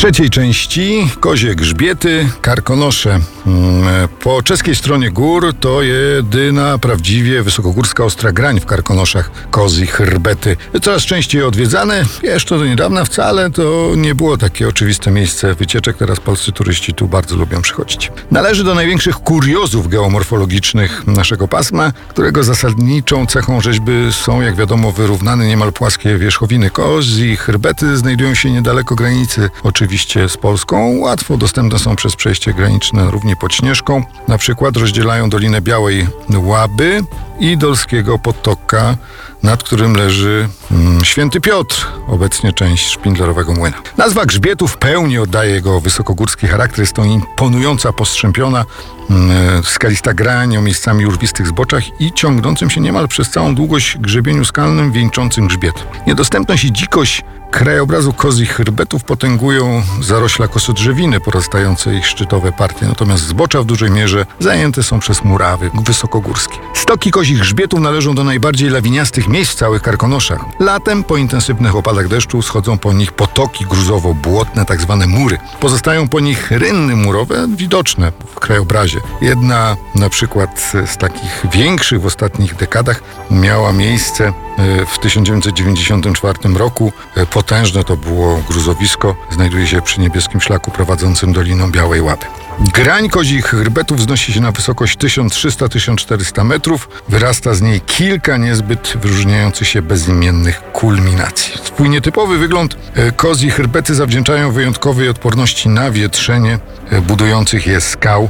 trzeciej części kozie grzbiety, karkonosze. Po czeskiej stronie gór to jedyna prawdziwie wysokogórska Ostra Grań w Karkonoszach, Kozji Chrbety. Coraz częściej odwiedzane, jeszcze do niedawna wcale to nie było takie oczywiste miejsce wycieczek. Teraz polscy turyści tu bardzo lubią przychodzić. Należy do największych kuriozów geomorfologicznych naszego pasma, którego zasadniczą cechą rzeźby są, jak wiadomo, wyrównane niemal płaskie wierzchowiny. Kozji Chrbety znajdują się niedaleko granicy, oczywiście z Polską. Łatwo dostępne są przez przejście graniczne równie pod Śnieżką. Na przykład rozdzielają Dolinę Białej Łaby i Dolskiego Potoka, nad którym leży Święty Piotr, obecnie część szpindlerowego młyna. Nazwa grzbietu w pełni oddaje jego wysokogórski charakter. Jest to imponująca, postrzępiona, skalista grań o miejscami urwistych zboczach i ciągnącym się niemal przez całą długość grzebieniu skalnym wieńczącym grzbiet. Niedostępność i dzikość krajobrazu Kozich Chrbetów potęgują zarośla kosodrzewiny porastające ich szczytowe partie, natomiast zbocza w dużej mierze zajęte są przez murawy wysokogórskie. Stoki Kozich Grzbietów należą do najbardziej lawiniastych miejsc w całych Karkonoszach. Latem po intensywnych opadach deszczu schodzą po nich potoki gruzowo-błotne, tak zwane mury. Pozostają po nich rynny murowe widoczne w krajobrazie. Jedna na przykład z takich większych w ostatnich dekadach miała miejsce w 1994 roku. Potężne to było gruzowisko. Znajduje się przy niebieskim szlaku prowadzącym Doliną Białej Łaby. Grań Kozich Chrbetów wznosi się na wysokość 1300-1400 metrów. Wyrasta z niej kilka niezbyt wyróżniających się bezimiennych kulminacji. Swój nietypowy wygląd Kozji Chrbety zawdzięczają wyjątkowej odporności na wietrzenie budujących je skał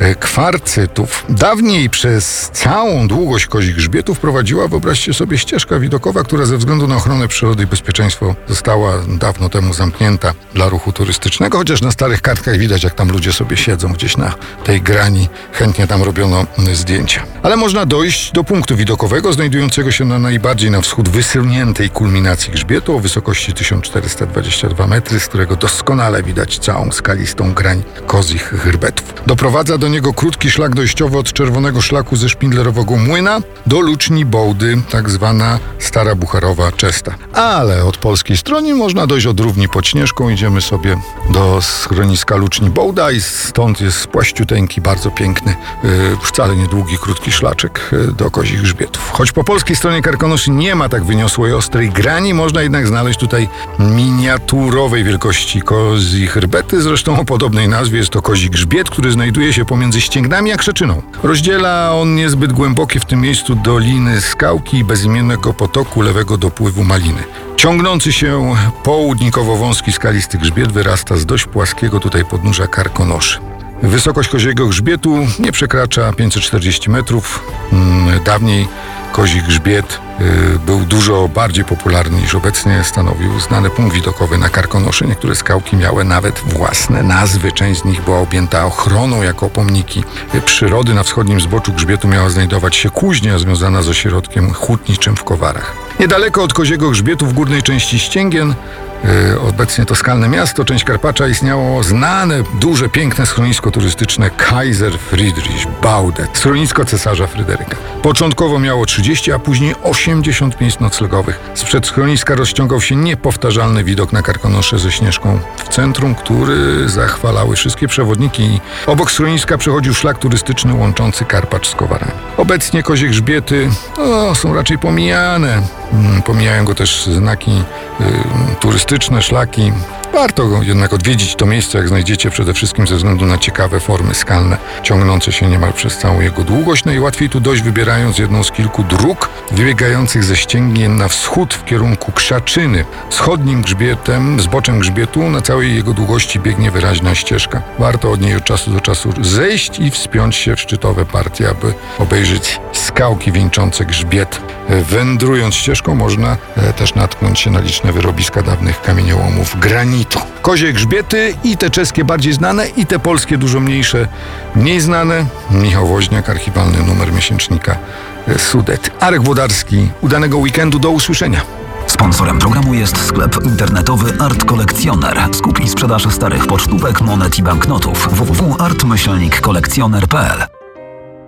kwarcytów. Dawniej przez całą długość Kozich Grzbietów prowadziła, wyobraźcie sobie, ścieżka widokowa, która ze względu na ochronę przyrody i bezpieczeństwo została dawno temu zamknięta dla ruchu turystycznego, chociaż na starych kartkach widać, jak tam ludzie sobie siedzą gdzieś na tej grani. Chętnie tam robiono zdjęcia. Ale można dojść do punktu widokowego znajdującego się na najbardziej na wschód wysuniętej kulminacji grzbietu o wysokości 1422 metry, z którego doskonale widać całą skalistą grań Kozich Chrbetów. Doprowadza do niego krótki szlak dojściowy od czerwonego szlaku ze szpindlerowego młyna do Luczni Bołdy, tak zwana Stara Bucharowa Czesta. Ale od polskiej strony można dojść od równi pod Śnieżką. Idziemy sobie do schroniska Luczni Bołda i stąd jest płaściuteńki, bardzo piękny, wcale niedługi, krótki szlaczek do Kozich Grzbietów. Choć po polskiej stronie Karkonoszy nie ma tak wyniosłej, ostrej grani, można jednak znaleźć tutaj miniaturowej wielkości Kozji Chrbety. Zresztą o podobnej nazwie jest to Kozi Grzbiet, który znajduje się pomiędzy Ścięgnami a Krzeczyną. Rozdziela on niezbyt głębokie w tym miejscu doliny Skałki i bezimiennego potoku lewego dopływu Maliny. Ciągnący się południkowo-wąski skalisty grzbiet wyrasta z dość płaskiego tutaj podnóża Karkonoszy. Wysokość Koziego Grzbietu nie przekracza 540 metrów. Dawniej Kozi Grzbiet był dużo bardziej popularny niż obecnie. Stanowił znany punkt widokowy na Karkonosze. Niektóre skałki miały nawet własne nazwy. Część z nich była objęta ochroną jako pomniki przyrody. Na wschodnim zboczu grzbietu miała znajdować się kuźnia związana z ośrodkiem hutniczym w Kowarach. Niedaleko od Koziego Grzbietu w górnej części Ścięgien, obecnie to skalne miasto, część Karpacza, istniało znane, duże, piękne schronisko turystyczne Kaiser Friedrich Baudet, schronisko cesarza Fryderyka. Początkowo miało 30, a później 80 miejsc noclegowych. Sprzed schroniska rozciągał się niepowtarzalny widok na Karkonosze ze Śnieżką w centrum, który zachwalały wszystkie przewodniki. Obok schroniska przechodził szlak turystyczny łączący Karpacz z Kowarami. Obecnie Kozie Grzbiety są raczej pomijane. Pomijają go też znaki turystyczne, szlaki. Warto jednak odwiedzić to miejsce, jak znajdziecie, przede wszystkim ze względu na ciekawe formy skalne, ciągnące się niemal przez całą jego długość. Najłatwiej tu dojść, wybierając jedną z kilku dróg wybiegających ze Ścięgien na wschód w kierunku Krzaczyny. Wschodnim grzbietem, zboczem grzbietu na całej jego długości biegnie wyraźna ścieżka. Warto od niej od czasu do czasu zejść i wspiąć się w szczytowe partie, aby obejrzeć skałki wieńczące grzbiet. Wędrując ścieżką można też natknąć się na liczne wyrobiska dawnych kamieniołomów granitu. Kozie Grzbiety, i te czeskie bardziej znane, i te polskie dużo mniejsze, mniej znane. Michał Woźniak, archiwalny numer miesięcznika Sudet. Arek Włodarski, udanego weekendu, do usłyszenia. Sponsorem programu jest sklep internetowy Art Kolekcjoner. Skup i sprzedaż starych pocztówek, monet i banknotów. www.art-kolekcjoner.pl